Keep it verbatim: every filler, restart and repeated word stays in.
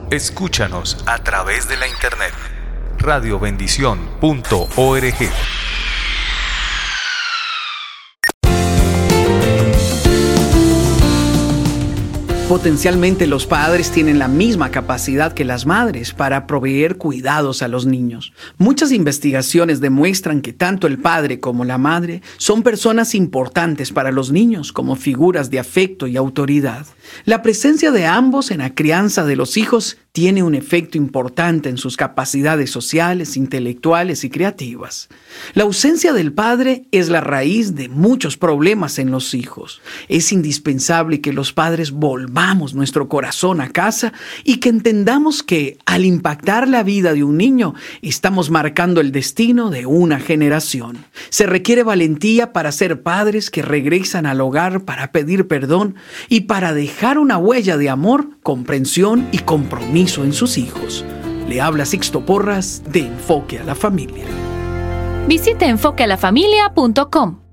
Escúchanos a través de la internet. radio bendición punto org. Potencialmente los padres tienen la misma capacidad que las madres para proveer cuidados a los niños. Muchas investigaciones demuestran que tanto el padre como la madre son personas importantes para los niños como figuras de afecto y autoridad. La presencia de ambos en la crianza de los hijos tiene un efecto importante en sus capacidades sociales, intelectuales y creativas. La ausencia del padre es la raíz de muchos problemas en los hijos. Es indispensable que los padres volvamos nuestro corazón a casa y que entendamos que, al impactar la vida de un niño, estamos marcando el destino de una generación. Se requiere valentía para ser padres que regresan al hogar para pedir perdón y para dejar una huella de amor, comprensión y compromiso en sus hijos. Le habla Sixto Porras de Enfoque a la Familia. Visite enfoque a la familia punto com.